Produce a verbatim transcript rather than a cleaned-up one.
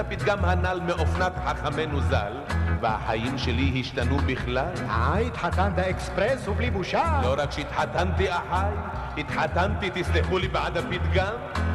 הפתגם הנ"ל מאופנת חכמנו ז"ל, והחיים שלי השתנו בכלל. אה, התחתנת אקספרס ובלי בושה? לא רק שהתחתנתי אחי, התחתנתי, תסלחו לי בעד הפתגם,